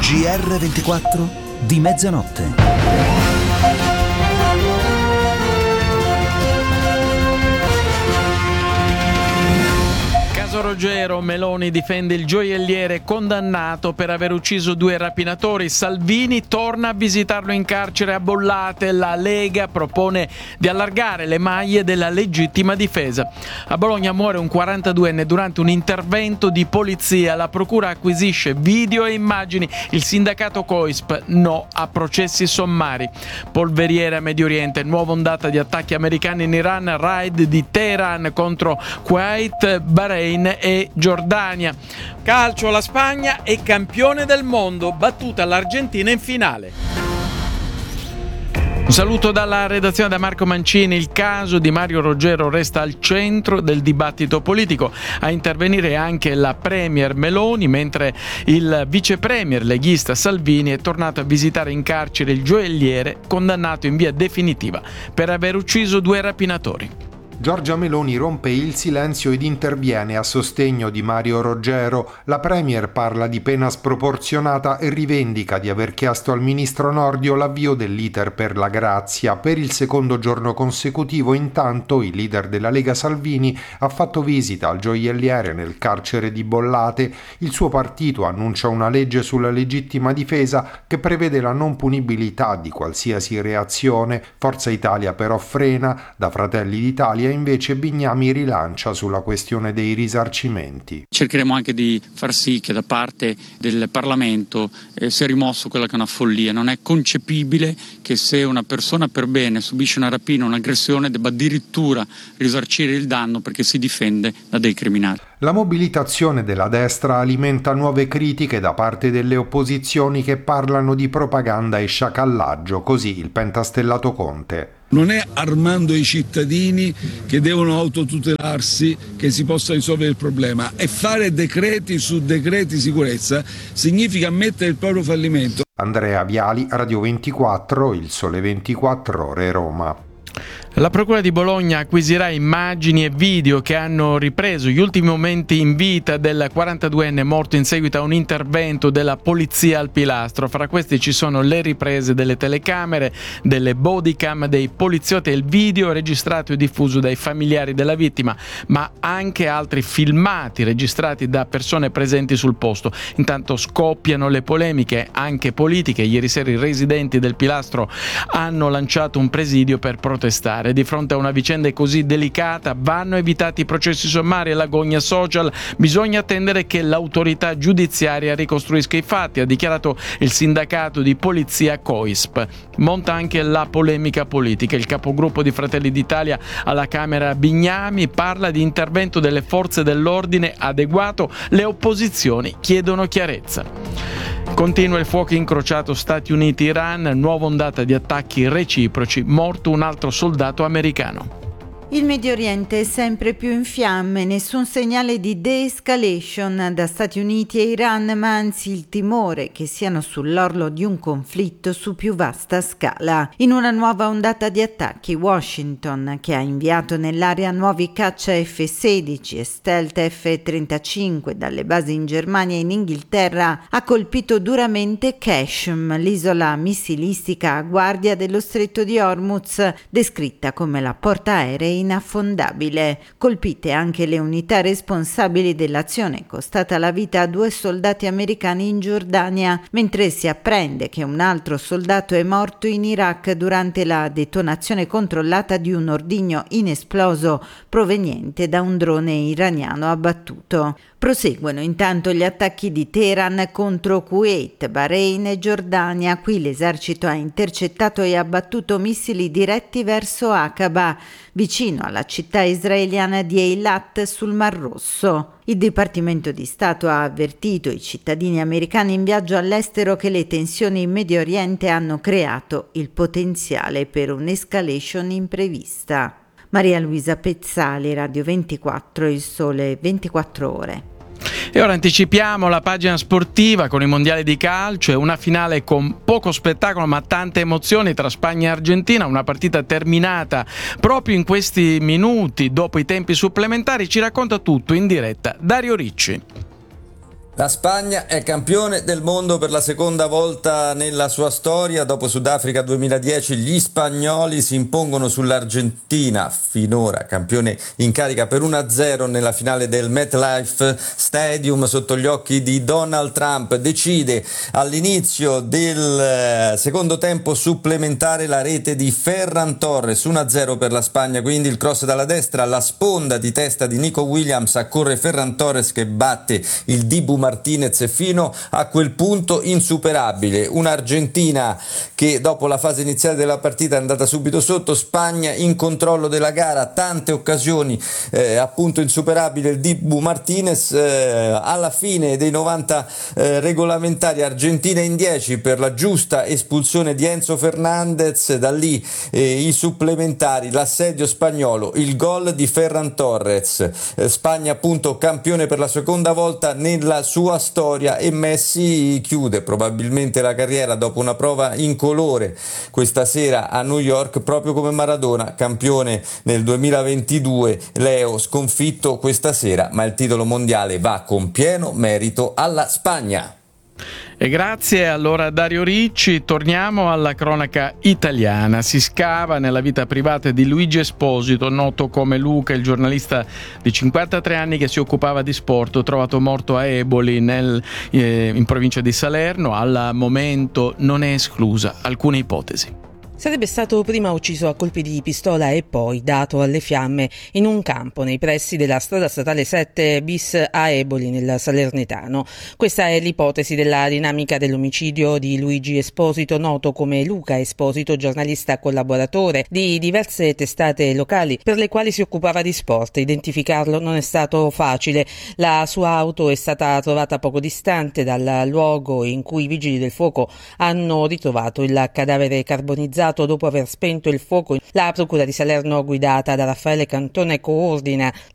GR24 di mezzanotte. Ruggero, Meloni difende il gioielliere condannato per aver ucciso 2 rapinatori. Salvini torna a visitarlo in carcere a Bollate. La Lega propone di allargare le maglie della legittima difesa. A Bologna muore un 42enne durante un intervento di polizia. La procura acquisisce video e immagini. Il sindacato COISP no a processi sommari. Polveriere a Medio Oriente, nuova ondata di attacchi americani in Iran, raid di Teheran contro Kuwait, Bahrain e Giordania. Calcio, la Spagna è campione del mondo, battuta l'Argentina in finale. Un saluto dalla redazione da Marco Mancini. Il caso di Mario Roggero resta al centro del dibattito politico. A intervenire anche la premier Meloni, mentre il vice premier leghista Salvini è tornato a visitare in carcere il gioielliere condannato in via definitiva per aver ucciso 2 rapinatori. Giorgia Meloni rompe il silenzio ed interviene a sostegno di Mario Roggero. La premier parla di pena sproporzionata e rivendica di aver chiesto al ministro Nordio l'avvio dell'iter per la grazia. Per il secondo giorno consecutivo, intanto, il leader della Lega Salvini ha fatto visita al gioielliere nel carcere di Bollate. Il suo partito annuncia una legge sulla legittima difesa che prevede la non punibilità di qualsiasi reazione. Forza Italia però frena. Da Fratelli d'Italia invece Bignami rilancia sulla questione dei risarcimenti. Cercheremo anche di far sì che da parte del Parlamento sia rimosso quella che è una follia. Non è concepibile che se una persona per bene subisce una rapina o un'aggressione debba addirittura risarcire il danno perché si difende da dei criminali. La mobilitazione della destra alimenta nuove critiche da parte delle opposizioni che parlano di propaganda e sciacallaggio, così il pentastellato Conte. Non è armando i cittadini che devono autotutelarsi che si possa risolvere il problema, e fare decreti su decreti sicurezza significa ammettere il proprio fallimento. Andrea Viali, Radio 24, Il Sole 24 Ore, Roma. La Procura di Bologna acquisirà immagini e video che hanno ripreso gli ultimi momenti in vita del 42enne morto in seguito a un intervento della polizia al Pilastro. Fra questi ci sono le riprese delle telecamere, delle bodycam dei poliziotti e il video registrato e diffuso dai familiari della vittima, ma anche altri filmati registrati da persone presenti sul posto. Intanto scoppiano le polemiche, anche politiche. Ieri sera i residenti del Pilastro hanno lanciato un presidio per protestare. Di fronte a una vicenda così delicata vanno evitati i processi sommari e l'agonia social. Bisogna attendere che l'autorità giudiziaria ricostruisca i fatti, ha dichiarato il sindacato di polizia COISP. Monta anche la polemica politica. Il capogruppo di Fratelli d'Italia alla Camera Bignami parla di intervento delle forze dell'ordine adeguato. Le opposizioni chiedono chiarezza. Continua il fuoco incrociato Stati Uniti-Iran, nuova ondata di attacchi reciproci, morto un altro soldato americano. Il Medio Oriente è sempre più in fiamme, nessun segnale di de-escalation da Stati Uniti e Iran, ma anzi il timore che siano sull'orlo di un conflitto su più vasta scala. In una nuova ondata di attacchi, Washington, che ha inviato nell'area nuovi caccia F-16 e stealth F-35 dalle basi in Germania e in Inghilterra, ha colpito duramente Qashm, l'isola missilistica a guardia dello stretto di Hormuz, descritta come la portaerei inaffondabile. Colpite anche le unità responsabili dell'azione costata la vita a 2 soldati americani in Giordania, mentre si apprende che un altro soldato è morto in Iraq durante la detonazione controllata di un ordigno inesploso proveniente da un drone iraniano abbattuto. Proseguono intanto gli attacchi di Teheran contro Kuwait, Bahrain e Giordania. Qui l'esercito ha intercettato e abbattuto missili diretti verso Aqaba, vicino alla città israeliana di Eilat sul Mar Rosso. Il Dipartimento di Stato ha avvertito i cittadini americani in viaggio all'estero che le tensioni in Medio Oriente hanno creato il potenziale per un'escalation imprevista. Maria Luisa Pezzali, Radio 24, Il Sole 24 Ore. E ora anticipiamo la pagina sportiva con i mondiali di calcio e una finale con poco spettacolo ma tante emozioni tra Spagna e Argentina, una partita terminata proprio in questi minuti dopo i tempi supplementari. Ci racconta tutto in diretta Dario Ricci. La Spagna è campione del mondo per la seconda volta nella sua storia. Dopo Sudafrica 2010 gli spagnoli si impongono sull'Argentina, finora campione in carica per 1-0 nella finale del MetLife Stadium sotto gli occhi di Donald Trump. Decide all'inizio del secondo tempo supplementare la rete di Ferran Torres, 1-0 per la Spagna, quindi il cross dalla destra, la sponda di testa di Nico Williams, accorre Ferran Torres che batte il Dibu Martinez fino a quel punto insuperabile. Un'Argentina che dopo la fase iniziale della partita è andata subito sotto, Spagna in controllo della gara, tante occasioni, appunto insuperabile il Dibu Martinez. Alla fine dei 90 regolamentari, Argentina in 10 per la giusta espulsione di Enzo Fernandez, da lì i supplementari, l'assedio spagnolo, il gol di Ferran Torres, Spagna appunto campione per la seconda volta nella sua storia, e Messi chiude probabilmente la carriera dopo una prova incolore questa sera a New York, proprio come Maradona, campione nel 2022. Leo sconfitto questa sera, ma il titolo mondiale va con pieno merito alla Spagna. E grazie allora a Dario Ricci. Torniamo alla cronaca italiana. Si scava nella vita privata di Luigi Esposito, noto come Luca, il giornalista di 53 anni che si occupava di sport, trovato morto a Eboli in provincia di Salerno. Al momento non è esclusa alcuna ipotesi. Sarebbe stato prima ucciso a colpi di pistola e poi dato alle fiamme in un campo nei pressi della strada statale 7 bis a Eboli, nel Salernitano. Questa è l'ipotesi della dinamica dell'omicidio di Luigi Esposito, noto come Luca Esposito, giornalista collaboratore di diverse testate locali per le quali si occupava di sport. Identificarlo non è stato facile. La sua auto è stata trovata poco distante dal luogo in cui i vigili del fuoco hanno ritrovato il cadavere carbonizzato dopo aver spento il fuoco. La procura di Salerno, guidata da Raffaele Cantone, coordina